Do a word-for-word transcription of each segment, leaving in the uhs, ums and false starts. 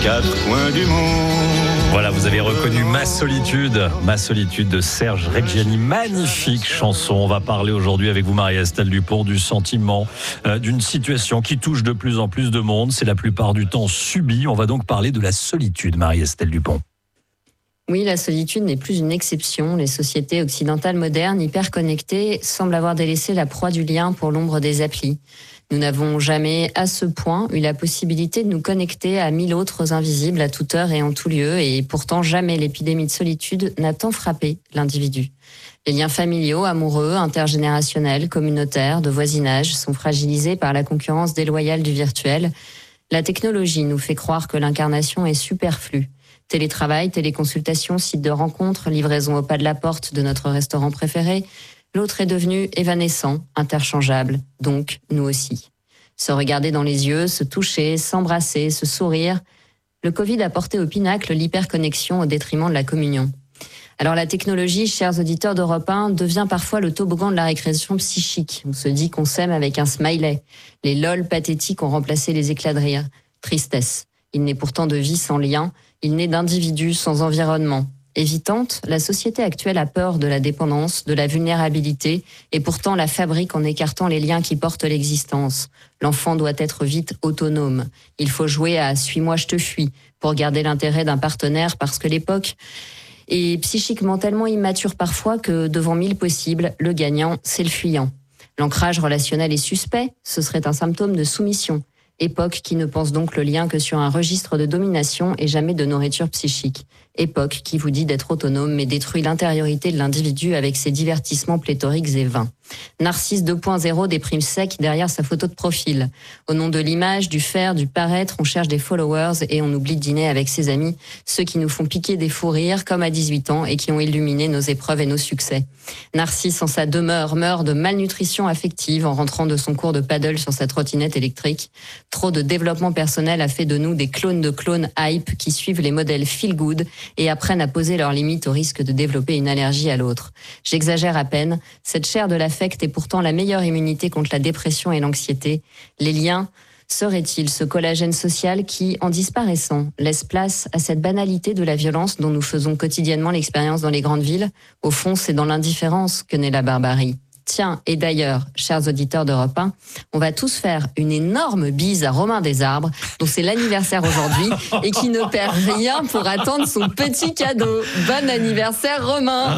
quatre coins du monde. Voilà, vous avez reconnu Ma solitude, Ma solitude de Serge Reggiani. Magnifique chanson. On va parler aujourd'hui avec vous, Marie-Estelle Dupont, du sentiment, euh, d'une situation qui touche de plus en plus de monde. C'est la plupart du temps subi. On va donc parler de la solitude, Marie-Estelle Dupont. Oui, la solitude n'est plus une exception. Les sociétés occidentales modernes, hyper connectées, semblent avoir délaissé la proie du lien pour l'ombre des applis. Nous n'avons jamais, à ce point, eu la possibilité de nous connecter à mille autres invisibles à toute heure et en tout lieu, et pourtant jamais l'épidémie de solitude n'a tant frappé l'individu. Les liens familiaux, amoureux, intergénérationnels, communautaires, de voisinage sont fragilisés par la concurrence déloyale du virtuel. La technologie nous fait croire que l'incarnation est superflue. Télétravail, téléconsultation, sites de rencontres, livraison au pas de la porte de notre restaurant préféré. L'autre est devenu évanescent, interchangeable, donc nous aussi. Se regarder dans les yeux, se toucher, s'embrasser, se sourire. Le Covid a porté au pinacle l'hyperconnexion au détriment de la communion. Alors la technologie, chers auditeurs d'Europe un, devient parfois le toboggan de la récréation psychique. On se dit qu'on s'aime avec un smiley. Les lol pathétiques ont remplacé les éclats de rire. Tristesse. Il n'est pourtant de vie sans lien, il n'est d'individu sans environnement. Évitante, la société actuelle a peur de la dépendance, de la vulnérabilité, et pourtant la fabrique en écartant les liens qui portent l'existence. L'enfant doit être vite autonome. Il faut jouer à « suis-moi, je te fuis » pour garder l'intérêt d'un partenaire parce que l'époque est psychiquement tellement immature parfois que devant mille possibles, le gagnant, c'est le fuyant. L'ancrage relationnel est suspect, ce serait un symptôme de soumission. Époque qui ne pense donc le lien que sur un registre de domination et jamais de nourriture psychique. Époque qui vous dit d'être autonome mais détruit l'intériorité de l'individu avec ses divertissements pléthoriques et vains. Narcisse deux point zéro déprime sec derrière sa photo de profil. Au nom de l'image, du faire, du paraître, on cherche des followers et on oublie de dîner avec ses amis, ceux qui nous font piquer des fous rires comme à dix-huit ans et qui ont illuminé nos épreuves et nos succès. Narcisse en sa demeure meurt de malnutrition affective en rentrant de son cours de paddle sur sa trottinette électrique. Trop de développement personnel a fait de nous des clones de clones hype qui suivent les modèles feel good et apprennent à poser leurs limites au risque de développer une allergie à l'autre. J'exagère à peine, cette chair de l'affect est pourtant la meilleure immunité contre la dépression et l'anxiété. Les liens seraient-ils ce collagène social qui, en disparaissant, laisse place à cette banalité de la violence dont nous faisons quotidiennement l'expérience dans les grandes villes? Au fond, c'est dans l'indifférence que naît la barbarie. Tiens, et d'ailleurs, chers auditeurs d'Europe un, on va tous faire une énorme bise à Romain Desarbres, dont c'est l'anniversaire aujourd'hui, et qui ne perd rien pour attendre son petit cadeau. Bon anniversaire, Romain!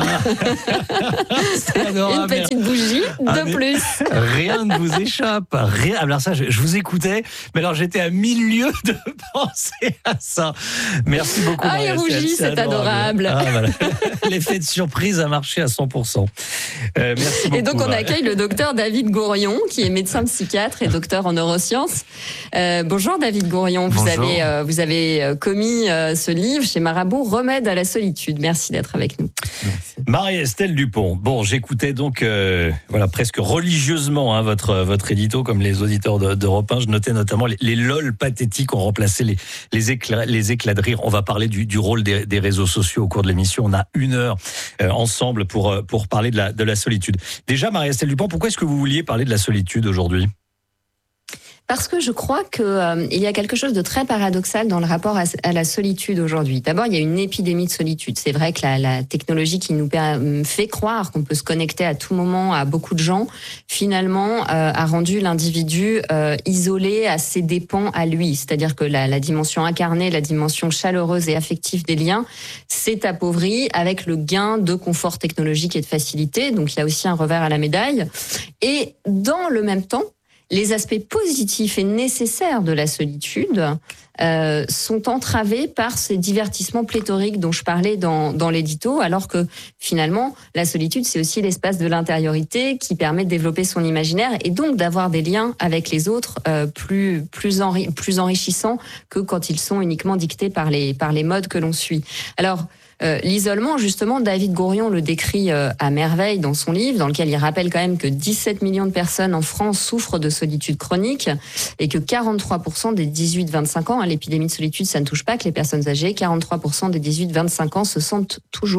Une petite bougie ah, de plus. Rien ne vous échappe. Rien. Alors ça, je, je vous écoutais, mais alors j'étais à mille lieues de penser à ça. Merci beaucoup. Ah, il rougit, c'est adorable. Ah, voilà. L'effet de surprise a marché à cent pour cent. Euh, merci beaucoup. Et donc, on accueille le docteur David Gourion, qui est médecin psychiatre et docteur en neurosciences. Euh, bonjour David Gourion, vous bonjour. avez, euh, vous avez commis euh, ce livre chez Marabout, Remède à la solitude. Merci d'être avec nous. Marie-Estelle Dupont. Bon, j'écoutais donc euh, voilà presque religieusement hein, votre votre édito comme les auditeurs de, d'Europe un. Je notais notamment les, les lol pathétiques ont remplacé les les éclats les éclats de rire. On va parler du, du rôle des, des réseaux sociaux au cours de l'émission. On a une heure euh, ensemble pour pour parler de la de la solitude. Déjà, Marie-Estelle Dupont, pourquoi est-ce que vous vouliez parler de la solitude aujourd'hui ? Parce que je crois qu'il euh, y a quelque chose de très paradoxal dans le rapport à, à la solitude aujourd'hui. D'abord, il y a une épidémie de solitude. C'est vrai que la, la technologie qui nous fait croire qu'on peut se connecter à tout moment à beaucoup de gens, finalement, euh, a rendu l'individu euh, isolé à ses dépens à lui. C'est-à-dire que la, la dimension incarnée, la dimension chaleureuse et affective des liens s'est appauvrie avec le gain de confort technologique et de facilité. Donc, il y a aussi un revers à la médaille. Et dans le même temps, les aspects positifs et nécessaires de la solitude euh, sont entravés par ces divertissements pléthoriques dont je parlais dans, dans l'édito, alors que finalement, la solitude, c'est aussi l'espace de l'intériorité qui permet de développer son imaginaire et donc d'avoir des liens avec les autres euh, plus, plus, enri- plus enrichissants que quand ils sont uniquement dictés par les, par les modes que l'on suit. Alors, Euh, l'isolement, justement, David Gourion le décrit euh, à merveille dans son livre, dans lequel il rappelle quand même que dix-sept millions de personnes en France souffrent de solitude chronique et que quarante-trois pour cent des dix-huit vingt-cinq ans, hein, l'épidémie de solitude, ça ne touche pas que les personnes âgées, quarante-trois pour cent des dix-huit vingt-cinq ans se sentent toujours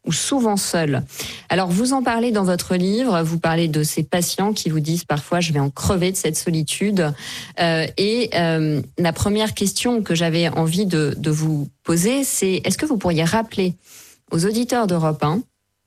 ou souvent seuls. Alors, vous en parlez dans votre livre, vous parlez de ces patients qui vous disent parfois « je vais en crever de cette solitude euh, ». Et euh, la première question que j'avais envie de, de vous poser, c'est est-ce que vous pourriez rappeler aux auditeurs d'Europe un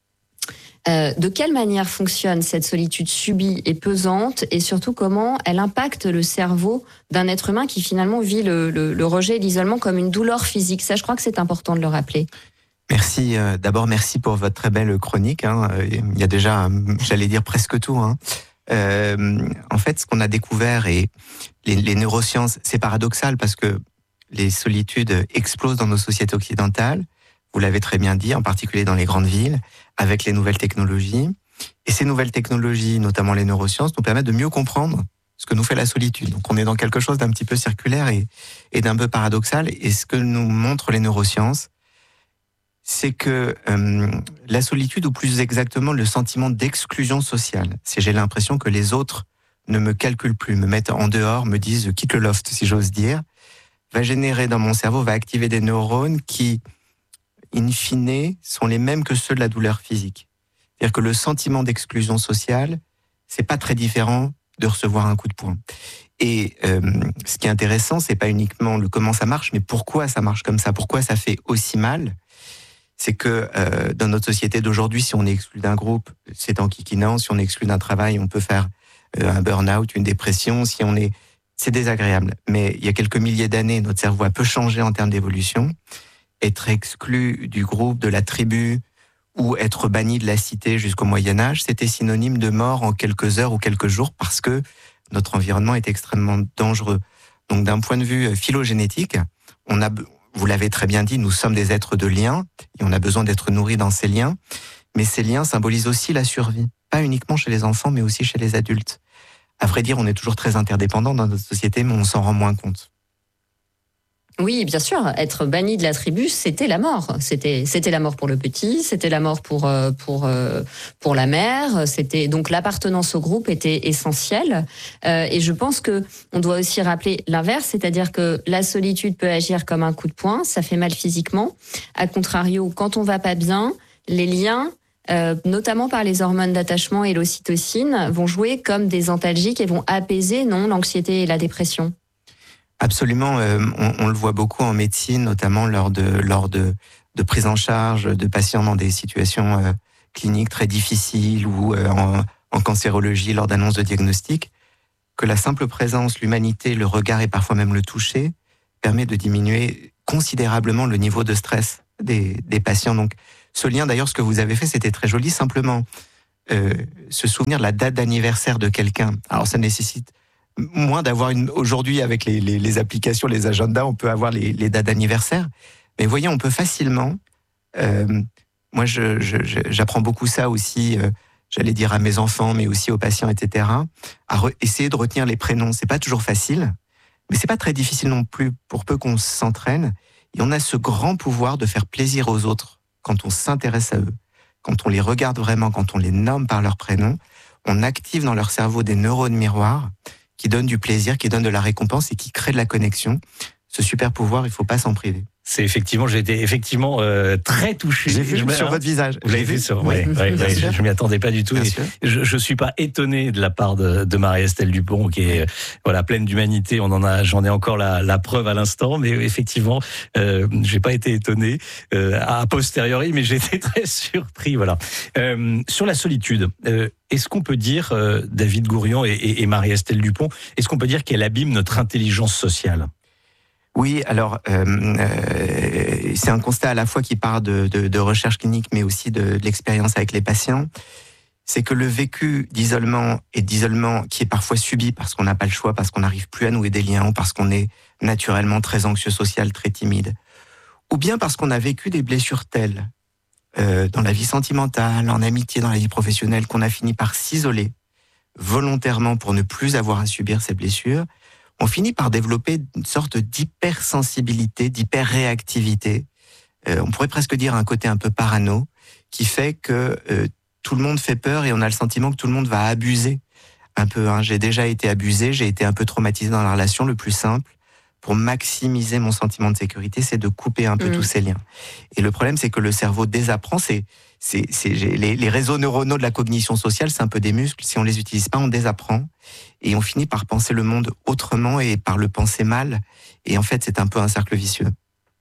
euh, de quelle manière fonctionne cette solitude subie et pesante et surtout comment elle impacte le cerveau d'un être humain qui finalement vit le, le, le rejet et l'isolement comme une douleur physique. Ça, je crois que c'est important de le rappeler. Merci. Euh, d'abord, merci pour votre très belle chronique. Hein. Il y a déjà, j'allais dire presque tout. Hein. Euh, en fait, ce qu'on a découvert et les, les neurosciences, c'est paradoxal parce que les solitudes explosent dans nos sociétés occidentales. Vous l'avez très bien dit, en particulier dans les grandes villes, avec les nouvelles technologies. Et ces nouvelles technologies, notamment les neurosciences, nous permettent de mieux comprendre ce que nous fait la solitude. Donc, on est dans quelque chose d'un petit peu circulaire et, et d'un peu paradoxal. Et ce que nous montrent les neurosciences, c'est que euh, la solitude, ou plus exactement le sentiment d'exclusion sociale, c'est j'ai l'impression que les autres ne me calculent plus, me mettent en dehors, me disent « quitte le loft », si j'ose dire, va générer dans mon cerveau, va activer des neurones qui, in fine, sont les mêmes que ceux de la douleur physique. C'est-à-dire que le sentiment d'exclusion sociale, c'est pas très différent de recevoir un coup de poing. Et euh, ce qui est intéressant, c'est pas uniquement le comment ça marche, mais pourquoi ça marche comme ça, pourquoi ça fait aussi mal. C'est que euh, dans notre société d'aujourd'hui, si on est exclu d'un groupe, c'est enquiquinant. Si on est exclu d'un travail, on peut faire euh, un burn-out, une dépression. Si on est, c'est désagréable. Mais il y a quelques milliers d'années, notre cerveau a peu changé en termes d'évolution. Être exclu du groupe, de la tribu, ou être banni de la cité jusqu'au Moyen-Âge, c'était synonyme de mort en quelques heures ou quelques jours parce que notre environnement est extrêmement dangereux. Donc, d'un point de vue phylogénétique, on a vous l'avez très bien dit, nous sommes des êtres de liens et on a besoin d'être nourris dans ces liens. Mais ces liens symbolisent aussi la survie, pas uniquement chez les enfants, mais aussi chez les adultes. À vrai dire, on est toujours très interdépendants dans notre société, mais on s'en rend moins compte. Oui, bien sûr. Être banni de la tribu, c'était la mort. C'était, c'était la mort pour le petit, c'était la mort pour pour pour la mère. C'était donc l'appartenance au groupe était essentielle. Euh, et je pense que on doit aussi rappeler l'inverse, c'est-à-dire que la solitude peut agir comme un coup de poing. Ça fait mal physiquement. A contrario, quand on va pas bien, les liens, euh, notamment par les hormones d'attachement et l'ocytocine, vont jouer comme des antalgiques et vont apaiser non l'anxiété et la dépression. Absolument, euh, on, on le voit beaucoup en médecine, notamment lors de lors de, de prise en charge de patients dans des situations euh, cliniques très difficiles ou euh, en, en cancérologie lors d'annonce de diagnostic, que la simple présence, l'humanité, le regard et parfois même le toucher permet de diminuer considérablement le niveau de stress des, des patients. Donc, ce lien, d'ailleurs, ce que vous avez fait, c'était très joli, simplement euh, se souvenir de la date d'anniversaire de quelqu'un. Alors, ça nécessite moins d'avoir une... Aujourd'hui, avec les, les, les applications, les agendas, on peut avoir les, les dates d'anniversaire. Mais voyez, on peut facilement... Euh, moi, je, je, je, j'apprends beaucoup ça aussi, euh, j'allais dire à mes enfants, mais aussi aux patients, et cetera, à re- essayer de retenir les prénoms. C'est pas toujours facile, mais c'est pas très difficile non plus, pour peu qu'on s'entraîne. Et on a ce grand pouvoir de faire plaisir aux autres quand on s'intéresse à eux, quand on les regarde vraiment, quand on les nomme par leur prénom. On active dans leur cerveau des neurones miroirs qui donne du plaisir, qui donne de la récompense et qui crée de la connexion. Ce super pouvoir, il ne faut pas s'en priver. C'est effectivement, j'ai été effectivement euh, très touché. J'ai vu je sur votre visage. Vous l'avez vu sur, ouais, oui, ouais, ouais, je, je m'y attendais pas du tout. Je, je suis pas étonné de la part de, de Marie-Estelle Dupont, qui est voilà pleine d'humanité. On en a, j'en ai encore la, la preuve à l'instant, mais effectivement, euh, j'ai pas été étonné euh, a posteriori, mais j'ai été très surpris. Voilà. Euh, sur la solitude, euh, est-ce qu'on peut dire, euh, David Gourian et, et, et Marie-Estelle Dupont, est-ce qu'on peut dire qu'elle abîme notre intelligence sociale ? Oui, alors euh, euh, c'est un constat à la fois qui part de, de, de recherche clinique, mais aussi de, de l'expérience avec les patients. C'est que le vécu d'isolement et d'isolement qui est parfois subi parce qu'on n'a pas le choix, parce qu'on n'arrive plus à nouer des liens, ou parce qu'on est naturellement très anxieux social, très timide, ou bien parce qu'on a vécu des blessures telles euh, dans la vie sentimentale, en amitié, dans la vie professionnelle, qu'on a fini par s'isoler volontairement pour ne plus avoir à subir ces blessures. On finit par développer une sorte d'hypersensibilité, d'hyperréactivité. Euh, on pourrait presque dire un côté un peu parano, qui fait que euh, tout le monde fait peur et on a le sentiment que tout le monde va abuser un peu. Hein. J'ai déjà été abusé, j'ai été un peu traumatisé dans la relation, le plus simple. pour maximiser mon sentiment de sécurité, c'est de couper un peu mmh. tous ces liens. Et le problème, c'est que le cerveau désapprend. C'est, c'est, c'est les, les réseaux neuronaux de la cognition sociale, c'est un peu des muscles. Si on les utilise pas, on désapprend. Et on finit par penser le monde autrement et par le penser mal. Et en fait, c'est un peu un cercle vicieux.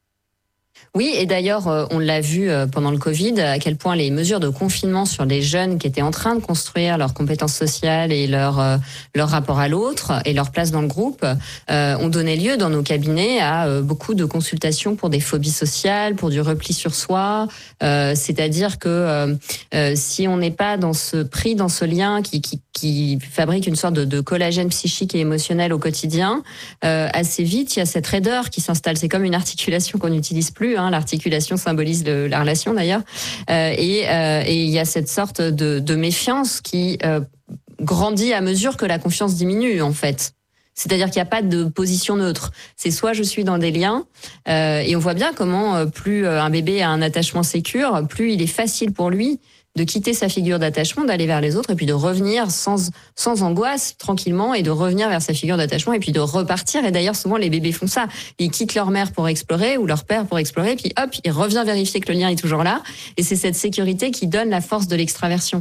Oui, et d'ailleurs, on l'a vu pendant le Covid, à quel point les mesures de confinement sur les jeunes qui étaient en train de construire leurs compétences sociales et leur, leur rapport à l'autre et leur place dans le groupe euh, ont donné lieu dans nos cabinets à beaucoup de consultations pour des phobies sociales, pour du repli sur soi. Euh, c'est-à-dire que euh, si on n'est pas dans ce pris dans ce lien qui, qui, qui fabrique une sorte de, de collagène psychique et émotionnel au quotidien, euh, assez vite, il y a cette raideur qui s'installe. C'est comme une articulation qu'on n'utilise plus. Hein, l'articulation symbolise le, la relation d'ailleurs, euh, et euh, et il y a cette sorte de, de méfiance qui euh, grandit à mesure que la confiance diminue en fait. C'est-à-dire qu'il n'y a pas de position neutre. C'est soit je suis dans des liens, euh, et on voit bien comment plus un bébé a un attachement sécure, plus il est facile pour lui de quitter sa figure d'attachement, d'aller vers les autres, et puis de revenir sans sans angoisse, tranquillement, et de revenir vers sa figure d'attachement, et puis de repartir. Et d'ailleurs, souvent, les bébés font ça. Ils quittent leur mère pour explorer, ou leur père pour explorer, puis hop, il revient vérifier que le lien est toujours là. Et c'est cette sécurité qui donne la force de l'extraversion.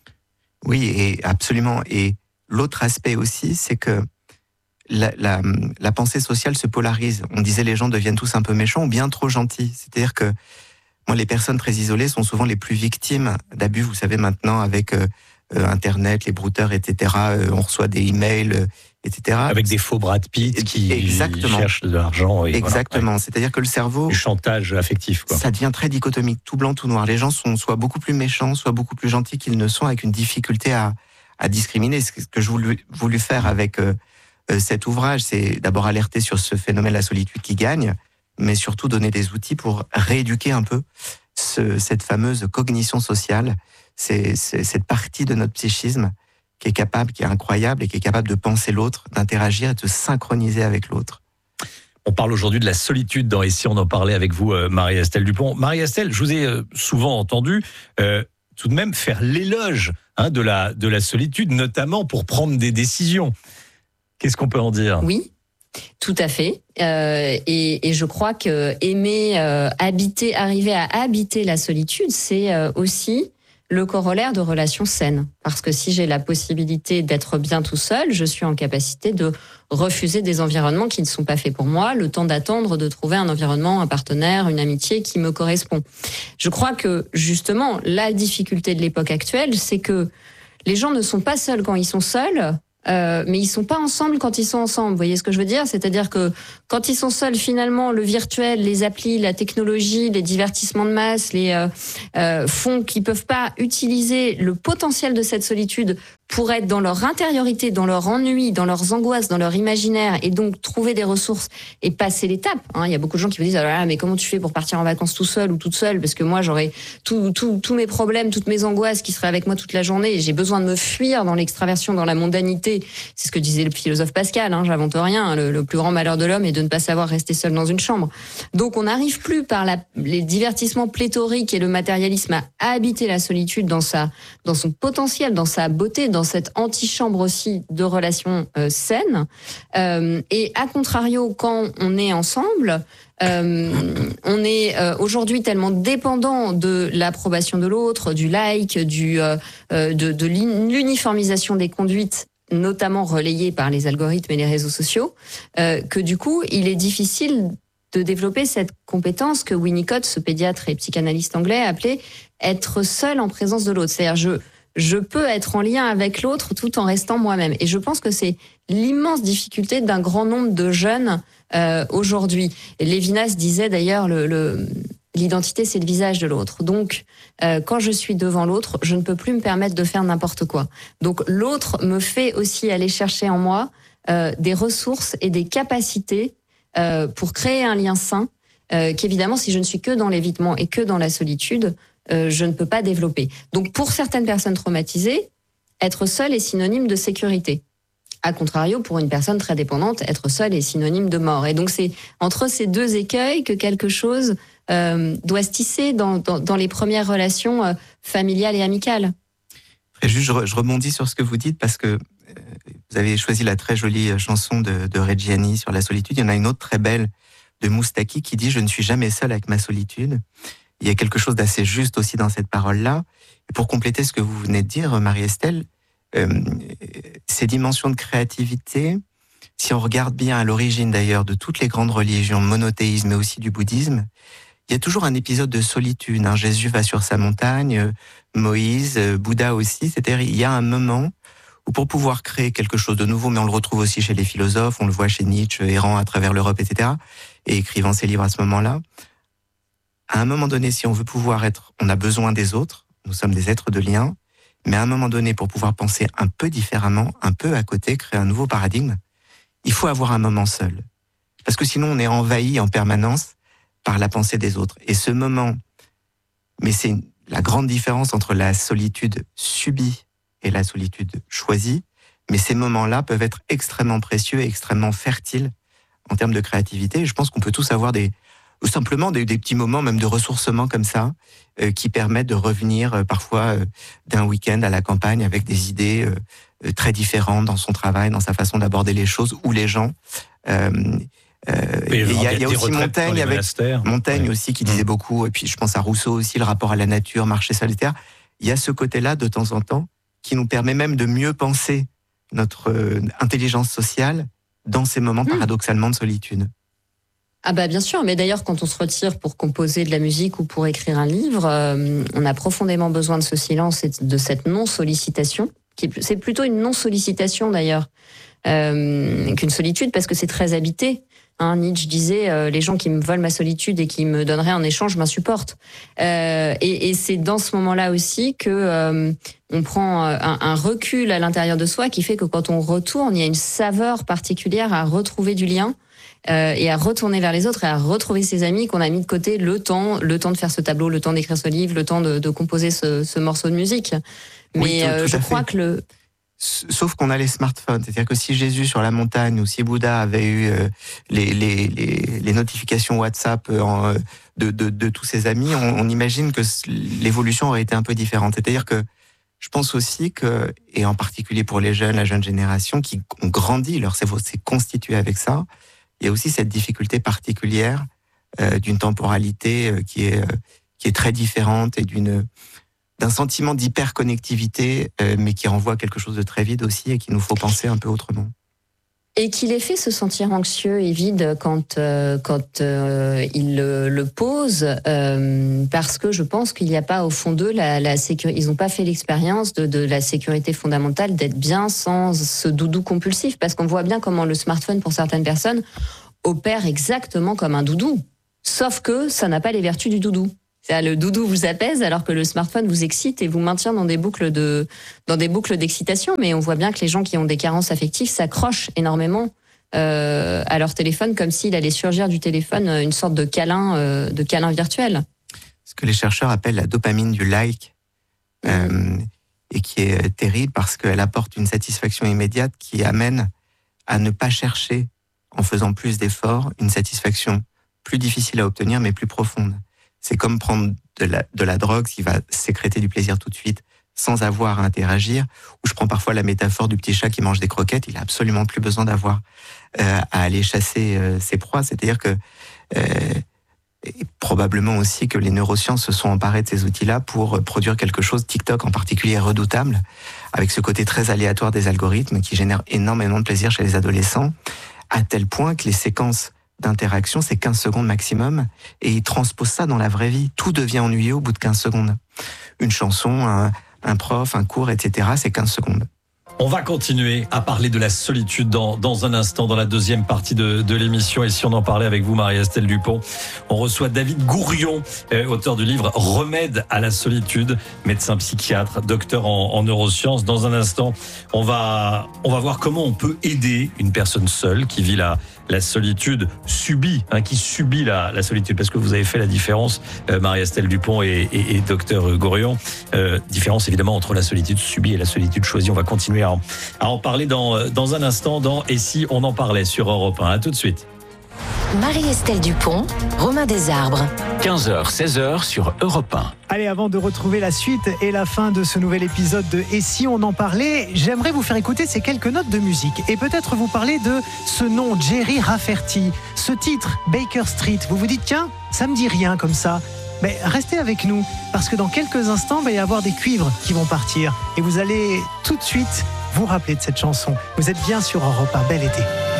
Oui, et absolument. Et l'autre aspect aussi, c'est que la, la, la pensée sociale se polarise. On disait les gens deviennent tous un peu méchants ou bien trop gentils. C'est-à-dire que moi, les personnes très isolées sont souvent les plus victimes d'abus. Vous savez, maintenant, avec euh, Internet, les brouteurs, et cetera, euh, on reçoit des emails, euh, et cetera. Avec des faux Brad Pitt qui Exactement. cherchent de l'argent. Et Exactement. Voilà. C'est-à-dire que le cerveau... Du chantage affectif, quoi. Ça devient très dichotomique, tout blanc, tout noir. Les gens sont soit beaucoup plus méchants, soit beaucoup plus gentils qu'ils ne sont, avec une difficulté à, à discriminer. Ce que je voulais voulu faire avec euh, cet ouvrage, c'est d'abord alerter sur ce phénomène de la solitude qui gagne, mais surtout donner des outils pour rééduquer un peu ce, cette fameuse cognition sociale, c'est, c'est cette partie de notre psychisme qui est capable, qui est incroyable et qui est capable de penser l'autre, d'interagir et de se synchroniser avec l'autre. On parle aujourd'hui de la solitude dans Et si on en parlait avec vous, Marie-Estelle Dupont. Marie-Estelle, je vous ai souvent entendu euh, tout de même faire l'éloge hein, de, la, de la solitude, notamment pour prendre des décisions. Qu'est-ce qu'on peut en dire ? Oui. Tout à fait, euh, et, et je crois que aimer euh, habiter, arriver à habiter la solitude, c'est euh, aussi le corollaire de relations saines. Parce que si j'ai la possibilité d'être bien tout seul, je suis en capacité de refuser des environnements qui ne sont pas faits pour moi, le temps d'attendre de trouver un environnement, un partenaire, une amitié qui me correspond. Je crois que justement, la difficulté de l'époque actuelle, c'est que les gens ne sont pas seuls quand ils sont seuls. Euh, mais ils sont pas ensemble quand ils sont ensemble. Vous voyez ce que je veux dire ? C'est-à-dire que quand ils sont seuls, finalement, le virtuel, les applis, la technologie, les divertissements de masse, les euh, euh, font qu'ils peuvent pas utiliser le potentiel de cette solitude pour être dans leur intériorité, dans leur ennui, dans leurs angoisses, dans leur imaginaire, et donc trouver des ressources et passer l'étape. Hein, il y a beaucoup de gens qui vous disent ah, mais comment tu fais pour partir en vacances tout seul ou toute seule ? Parce que moi j'aurais tous tout, tout mes problèmes, toutes mes angoisses qui seraient avec moi toute la journée, et j'ai besoin de me fuir dans l'extraversion, dans la mondanité. C'est ce que disait le philosophe Pascal. Hein, j'invente rien. Le, le plus grand malheur de l'homme est de ne pas savoir rester seul dans une chambre. Donc on n'arrive plus par la, les divertissements pléthoriques et le matérialisme à habiter la solitude dans sa, dans son potentiel, dans sa beauté, dans cette antichambre aussi de relations euh, saines. Euh, et à contrario, quand on est ensemble, euh, on est euh, aujourd'hui tellement dépendant de l'approbation de l'autre, du like, du, euh, de, de l'uniformisation des conduites, notamment relayées par les algorithmes et les réseaux sociaux, euh, que du coup, il est difficile de développer cette compétence que Winnicott, ce pédiatre et psychanalyste anglais, appelait être seul en présence de l'autre. C'est-à-dire, je Je peux être en lien avec l'autre tout en restant moi-même. Et je pense que c'est l'immense difficulté d'un grand nombre de jeunes euh, aujourd'hui. Et Lévinas disait d'ailleurs, le, le, l'identité, c'est le visage de l'autre. Donc, euh, quand je suis devant l'autre, je ne peux plus me permettre de faire n'importe quoi. Donc, l'autre me fait aussi aller chercher en moi euh, des ressources et des capacités euh, pour créer un lien sain, euh, qu'évidemment, si je ne suis que dans l'évitement et que dans la solitude, Euh, je ne peux pas développer. Donc, pour certaines personnes traumatisées, être seul est synonyme de sécurité. A contrario, pour une personne très dépendante, être seul est synonyme de mort. Et donc, c'est entre ces deux écueils que quelque chose euh, doit se tisser dans, dans, dans les premières relations euh, familiales et amicales. Et juste, je, je rebondis sur ce que vous dites parce que euh, Vous avez choisi la très jolie chanson de, de Reggiani sur la solitude. Il y en a une autre très belle de Moustaki qui dit « Je ne suis jamais seul avec ma solitude ». Il y a quelque chose d'assez juste aussi dans cette parole-là. Et pour compléter ce que vous venez de dire, Marie-Estelle, euh, ces dimensions de créativité, si on regarde bien à l'origine d'ailleurs de toutes les grandes religions, monothéisme mais aussi du bouddhisme, il y a toujours un épisode de solitude. Hein. Jésus va sur sa montagne, Moïse, Bouddha aussi. C'est-à-dire il y a un moment où pour pouvoir créer quelque chose de nouveau, mais on le retrouve aussi chez les philosophes, on le voit chez Nietzsche, errant à travers l'Europe, et cetera, et écrivant ses livres à ce moment-là, à un moment donné, si on veut pouvoir être, on a besoin des autres, nous sommes des êtres de lien, mais à un moment donné, pour pouvoir penser un peu différemment, un peu à côté, créer un nouveau paradigme, il faut avoir un moment seul. Parce que sinon, on est envahi en permanence par la pensée des autres. Et ce moment, mais c'est la grande différence entre la solitude subie et la solitude choisie, mais ces moments-là peuvent être extrêmement précieux et extrêmement fertiles en termes de créativité. Et je pense qu'on peut tous avoir des, ou simplement des, des petits moments même de ressourcement comme ça, euh, qui permettent de revenir euh, parfois euh, d'un week-end à la campagne avec des idées euh, euh, très différentes dans son travail, dans sa façon d'aborder les choses ou les gens. Euh, euh, il y a, y a aussi Montaigne, avec Montaigne ouais. aussi qui disait mmh. beaucoup, et puis je pense à Rousseau aussi, le rapport à la nature, marcher solitaire. Il y a ce côté-là de temps en temps qui nous permet même de mieux penser notre euh, intelligence sociale dans ces moments mmh. paradoxalement de solitude. Ah bah bien sûr, mais d'ailleurs quand on se retire pour composer de la musique ou pour écrire un livre, euh, on a profondément besoin de ce silence et de cette non-sollicitation. Qui est, c'est plutôt une non-sollicitation d'ailleurs euh, qu'une solitude parce que c'est très habité. Hein, Nietzsche disait euh, les gens qui me volent ma solitude et qui me donneraient en échange m'insupportent. Euh, et, et c'est dans ce moment-là aussi que euh, on prend un, un recul à l'intérieur de soi qui fait que quand on retourne, il y a une saveur particulière à retrouver du lien. Euh, et à retourner vers les autres et à retrouver ses amis qu'on a mis de côté le temps, le temps de faire ce tableau, le temps d'écrire ce livre, le temps de, de composer ce, ce morceau de musique. Mais oui, tout, euh, tout je crois fait. que le... Sauf qu'on a les smartphones, c'est-à-dire que si Jésus sur la montagne ou si Bouddha avait eu euh, les, les, les, les notifications WhatsApp en, de, de, de tous ses amis, on, on imagine que l'évolution aurait été un peu différente. C'est-à-dire que je pense aussi que, et en particulier pour les jeunes, la jeune génération qui ont grandi, leur cerveau s'est constitué avec ça, il y a aussi cette difficulté particulière euh, d'une temporalité euh, qui est euh, qui est très différente et d'une d'un sentiment d'hyperconnectivité, euh, mais qui renvoie à quelque chose de très vide aussi et qu'il nous faut penser un peu autrement. Et qui les fait se sentir anxieux et vide quand euh, quand euh, ils le, le posent, euh, parce que je pense qu'il n'y a pas au fond d'eux la, la sécurité. Ils n'ont pas fait l'expérience de, de la sécurité fondamentale d'être bien sans ce doudou compulsif, parce qu'on voit bien comment le smartphone pour certaines personnes opère exactement comme un doudou, sauf que ça n'a pas les vertus du doudou. Le doudou vous apaise alors que le smartphone vous excite et vous maintient dans des boucles de dans des boucles d'excitation. Mais on voit bien que les gens qui ont des carences affectives s'accrochent énormément euh, à leur téléphone comme s'il allait surgir du téléphone une sorte de câlin euh, de câlin virtuel. Ce que les chercheurs appellent la dopamine du like euh, et qui est terrible parce qu'elle apporte une satisfaction immédiate qui amène à ne pas chercher en faisant plus d'efforts une satisfaction plus difficile à obtenir mais plus profonde. C'est comme prendre de la, de la drogue qui va sécréter du plaisir tout de suite sans avoir à interagir. Ou je prends parfois la métaphore du petit chat qui mange des croquettes. Il a absolument plus besoin d'avoir euh, à aller chasser euh, ses proies. C'est-à-dire que euh, et probablement aussi que les neurosciences se sont emparées de ces outils-là pour produire quelque chose, TikTok en particulier, est redoutable, avec ce côté très aléatoire des algorithmes qui génère énormément de plaisir chez les adolescents, à tel point que les séquences d'interaction, c'est quinze secondes maximum, et ils transposent ça dans la vraie vie. Tout devient ennuyeux au bout de quinze secondes. Une chanson, un, un prof, un cours, et cetera, c'est quinze secondes. On va continuer à parler de la solitude dans, dans un instant, dans la deuxième partie de, de l'émission. Et si on en parlait avec vous, Marie-Estelle Dupont, on reçoit David Gourion, euh, auteur du livre Remède à la solitude, médecin psychiatre, docteur en, en neurosciences. Dans un instant, on va, on va voir comment on peut aider une personne seule qui vit la, la solitude subie, hein, qui subit la, la solitude. Parce que vous avez fait la différence, euh, Marie-Estelle Dupont et, et, et docteur Gourion. Euh, différence évidemment entre la solitude subie et la solitude choisie. On va continuer à à en parler dans, dans un instant dans Et si on en parlait sur Europe un. À tout de suite. Marie-Estelle Dupont, Romain Desarbres. quinze heures, seize heures sur Europe un. Allez, avant de retrouver la suite et la fin de ce nouvel épisode de Et si on en parlait, j'aimerais vous faire écouter ces quelques notes de musique et peut-être vous parler de ce nom, Jerry Rafferty. Ce titre, Baker Street, vous vous dites, tiens, ça me dit rien comme ça. Mais restez avec nous, parce que dans quelques instants, il va y avoir des cuivres qui vont partir. Et vous allez tout de suite vous rappeler de cette chanson. Vous êtes bien sur Europe un. Bel été.